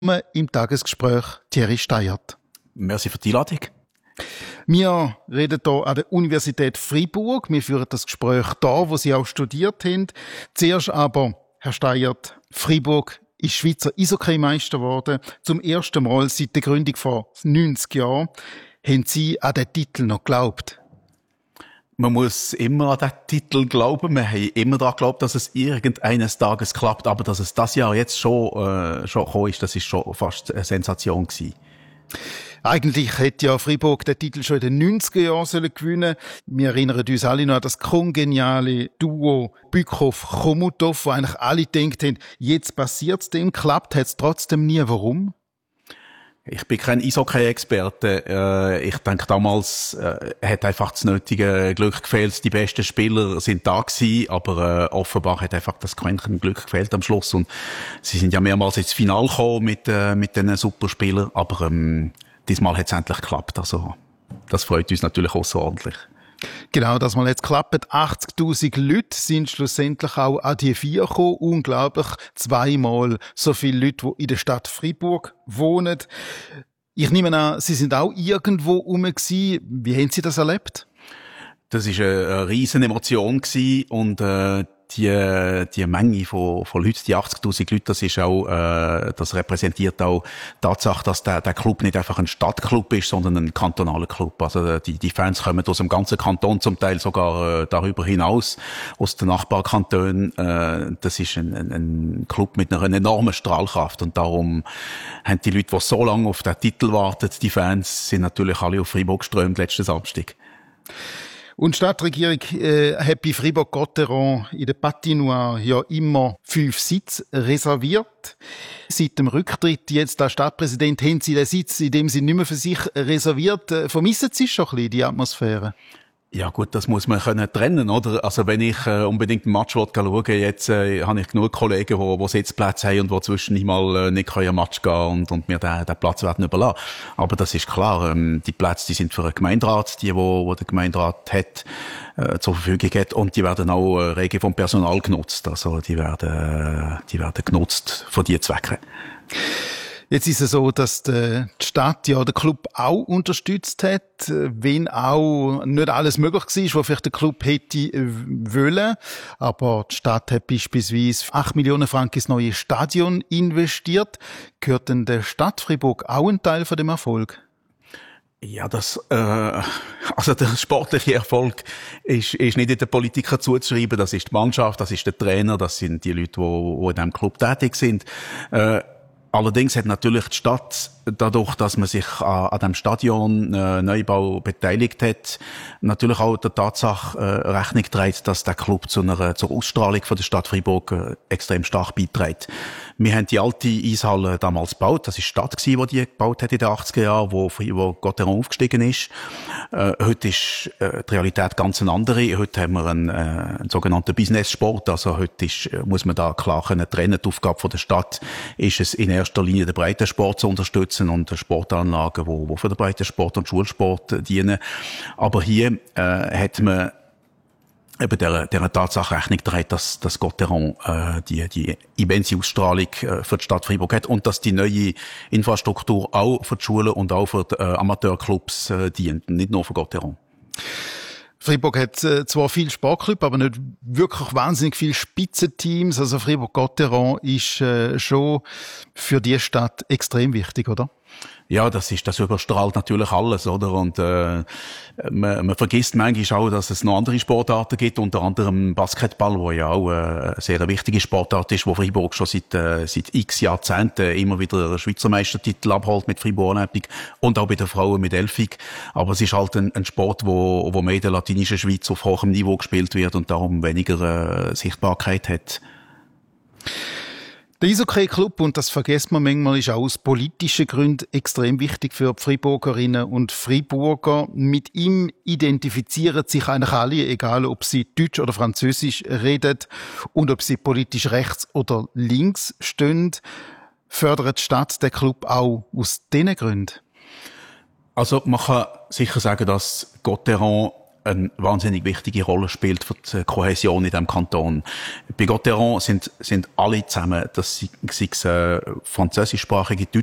Im Tagesgespräch Thierry Steiert. Merci für die Einladung. Wir reden hier an der Universität Freiburg. Wir führen das Gespräch da, wo Sie auch studiert haben. Zuerst aber, Herr Steiert, Freiburg ist Schweizer Eishockey-Meister geworden. Zum ersten Mal seit der Gründung vor 90 Jahren. Haben Sie an den Titel noch geglaubt? Man muss immer an diesen Titel glauben. Wir haben immer daran geglaubt, dass es irgendeines Tages klappt. Aber dass es das Jahr jetzt schon gekommen ist, das ist schon fast eine Sensation gewesen. Eigentlich hätte ja Freiburg den Titel schon in den 90er Jahren gewinnen sollen. Wir erinnern uns alle noch an das kongeniale Duo Bückhoff-Chomutov, wo eigentlich alle gedacht haben, jetzt passiert's dem, klappt hat's trotzdem nie. Warum? Ich bin kein Eishockey-Experte. Ich denke, damals hat einfach das nötige Glück gefehlt. Die besten Spieler sind da gewesen, aber offenbar hat einfach das Quäntchen Glück gefehlt am Schluss. Und sie sind ja mehrmals ins Finale gekommen mit diesen Superspielern, aber diesmal hat es endlich geklappt. Also das freut uns natürlich außerordentlich. Genau, dass mal jetzt klappt. 80.000 Leute sind schlussendlich auch an die 4 gekommen. Unglaublich. 2-mal so viele Leute, die in der Stadt Freiburg wohnen. Ich nehme an, Sie sind auch irgendwo rum gewesen. Wie haben Sie das erlebt? Das war eine riesen Emotion gewesen und die Menge von Leuten, die 80.000 Leute, das ist auch, das repräsentiert auch die Tatsache, dass der Club nicht einfach ein Stadtclub ist, sondern ein kantonaler Club. Also die Fans kommen aus dem ganzen Kanton, zum Teil sogar darüber hinaus, aus den Nachbarkantonen. Das ist ein Club mit einer enormen Strahlkraft und darum haben die Leute, die so lange auf den Titel warten, die Fans, sind natürlich alle auf Freiburg geströmt letzten Samstag. Und die Stadtregierung hat bei Fribourg-Gotteron in der Patinoire ja immer 5 Sitze reserviert. Seit dem Rücktritt jetzt als Stadtpräsident haben Sie den Sitz, in dem Sie nicht mehr für sich reserviert. Vermissen Sie schon ein bisschen die Atmosphäre? Ja gut, das muss man trennen, oder? Also wenn ich unbedingt einen Match schauen will, jetzt habe ich genug Kollegen, die Sitzplätze haben und die zwischendurch mal nicht können Match gehen und mir den Platz werden überlassen. Aber das ist klar, die Plätze, die sind für den Gemeinderat, die der Gemeinderat hat, zur Verfügung hat, und die werden auch rege vom Personal genutzt. Also die werden genutzt für diese Zwecke. Jetzt ist es so, dass die Stadt ja den Club auch unterstützt hat, wenn auch nicht alles möglich war, was vielleicht der Club hätte wollen. Aber die Stadt hat beispielsweise 8 Millionen Franken ins neue Stadion investiert. Gehört denn der Stadt Freiburg auch ein Teil von dem Erfolg? Ja, also der sportliche Erfolg ist nicht den Politikern zuzuschreiben. Das ist die Mannschaft, das ist der Trainer, das sind die Leute, die in diesem Club tätig sind. Allerdings hat natürlich die Stadt, dadurch, dass man sich an dem Stadion Neubau beteiligt hat, natürlich auch der Tatsache Rechnung trägt, dass der Club zur Ausstrahlung von der Stadt Freiburg extrem stark beiträgt. Wir haben die alte Eishalle damals gebaut. Das ist die Stadt gewesen, die gebaut hat in den 80er Jahren, wo Gotteron aufgestiegen ist. Heute ist die Realität ganz eine andere. Heute haben wir einen sogenannten Business-Sport. Also heute muss man da klar trennen. Die Aufgabe der Stadt ist es in erster Linie, den Breitensport zu unterstützen und Sportanlagen, die für den Breitensport und Schulsport dienen. Aber hier hat man eben der Tatsache Rechnung trägt, dass Gotteron die immense Ausstrahlung für die Stadt Freiburg hat und dass die neue Infrastruktur auch für die Schulen und auch für die Amateurclubs dient, nicht nur für Gotteron. Freiburg hat zwar viel Sportclub, aber nicht wirklich wahnsinnig viele Spitzenteams. Also Freiburg-Gotteron ist schon für die Stadt extrem wichtig, oder? Ja, das überstrahlt natürlich alles, oder? Und man vergisst manchmal auch, dass es noch andere Sportarten gibt, unter anderem Basketball, wo ja auch eine sehr wichtige Sportart ist, wo Freiburg schon seit x Jahrzehnten immer wieder Schweizer Meistertitel abholt mit Fribourg Olympique und auch bei den Frauen mit Elfig. Aber es ist halt ein Sport, wo mehr in der latinischen Schweiz auf hohem Niveau gespielt wird und darum weniger Sichtbarkeit hat. Der Eishockey-Club, und das vergisst man manchmal, ist auch aus politischen Gründen extrem wichtig für die Freiburgerinnen und Freiburger. Mit ihm identifizieren sich eigentlich alle, egal ob sie Deutsch oder Französisch reden und ob sie politisch rechts oder links stehen. Fördert die Stadt den Club auch aus diesen Gründen? Also man kann sicher sagen, dass Gotteron eine wahnsinnig wichtige Rolle spielt für die Kohäsion in diesem Kanton. Bei Gotteron sind alle zusammen, sei es französischsprachige,